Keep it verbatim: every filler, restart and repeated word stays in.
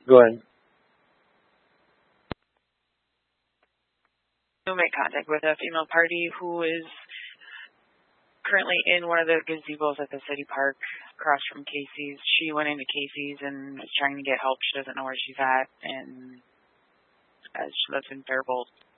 Go ahead. To make contact with a female party who is currently in one of the gazebos at the city park across from Casey's. She went into Casey's and is trying to get help. She doesn't know where she's at, and uh, she lives in Faribault.